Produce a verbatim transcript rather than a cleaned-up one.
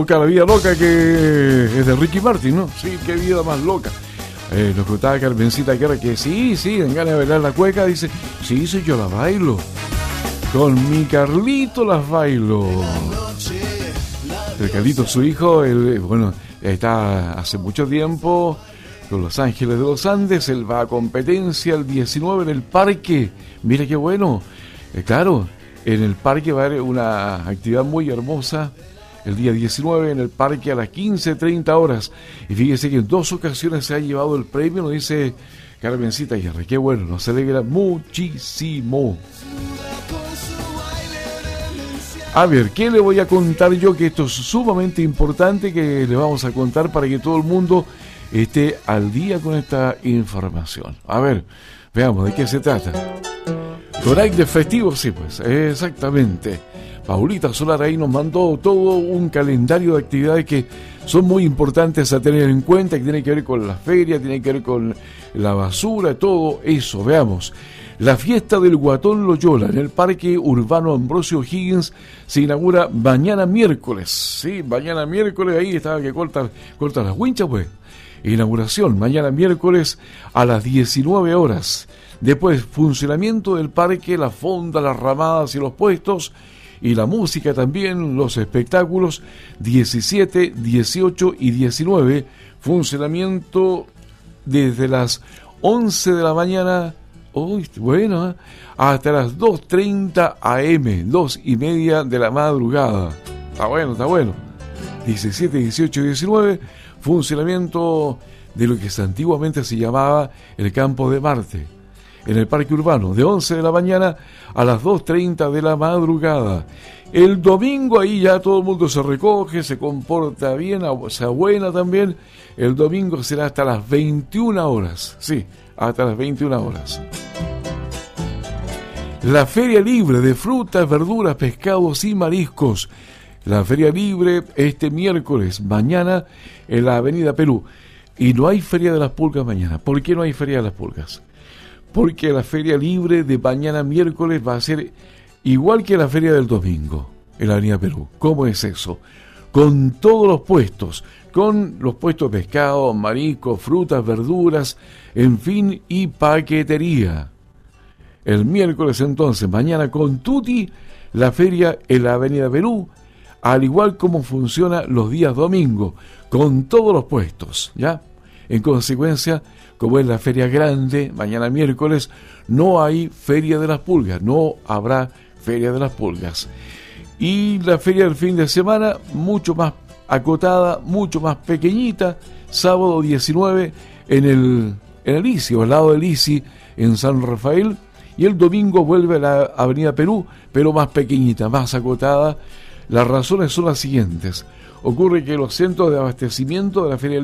Loca, la vida loca que es de Ricky Martin, ¿no? Sí, qué vida más loca. Eh, nos contaba Carmencita Guerra que sí, sí, dan ganas de bailar la cueca. Dice, sí, sí, yo la bailo. Con mi Carlito las bailo. El Carlito, su hijo, él, bueno, está hace mucho tiempo con Los Ángeles de los Andes. Él va a competencia el diecinueve en el parque. Mira qué bueno. Eh, claro, en el parque va a haber una actividad muy hermosa. El día diecinueve en el parque a las quince treinta horas. Y fíjese que en dos ocasiones se ha llevado el premio, nos dice Carmencita Guerra. Qué bueno, nos alegra muchísimo. A ver, ¿qué le voy a contar yo? Que esto es sumamente importante, que le vamos a contar para que todo el mundo esté al día con esta información. A ver, veamos de qué se trata. Corac de festivo, sí, pues, exactamente. Paulita Solar ahí nos mandó todo un calendario de actividades que son muy importantes a tener en cuenta, que tiene que ver con la feria, tiene que ver con la basura, todo eso. Veamos. La fiesta del Guatón Loyola en el Parque Urbano Ambrosio O'Higgins se inaugura mañana miércoles. Sí, mañana miércoles, ahí estaba que corta, corta las winchas, pues. Inauguración mañana miércoles a las diecinueve horas. Después, funcionamiento del parque, la fonda, las ramadas y los puestos. Y la música también, los espectáculos, diecisiete, dieciocho y diecinueve. Funcionamiento desde las once de la mañana, uy, bueno, ¿eh? hasta las dos treinta a eme, dos y media de la madrugada. Está bueno, está bueno. diecisiete, dieciocho y diecinueve, funcionamiento de lo que antiguamente se llamaba el Campo de Marte. En el Parque Urbano, de once de la mañana a las dos treinta de la madrugada. El domingo ahí ya todo el mundo se recoge, se comporta bien, se abuena también. El domingo será hasta las veintiuna horas. Sí, hasta las veintiuna horas. La Feria Libre de frutas, verduras, pescados y mariscos. La Feria Libre este miércoles, mañana, en la Avenida Perú. Y no hay Feria de las Pulgas mañana. ¿Por qué no hay Feria de las Pulgas? Porque la Feria Libre de mañana miércoles va a ser igual que la Feria del domingo en la Avenida Perú. ¿Cómo es eso? Con todos los puestos, con los puestos de pescado, mariscos, frutas, verduras, en fin, y paquetería. El miércoles entonces, mañana con tutti, la feria en la Avenida Perú, al igual como funciona los días domingo, con todos los puestos, ¿ya? En consecuencia, como es la feria grande, mañana miércoles, no hay Feria de las Pulgas, no habrá Feria de las Pulgas. Y la feria del fin de semana, mucho más acotada, mucho más pequeñita, sábado diecinueve en el, en el ICI, o al lado del ICI, en San Rafael, y el domingo vuelve a la Avenida Perú, pero más pequeñita, más acotada. Las razones son las siguientes. Ocurre que los centros de abastecimiento de la feria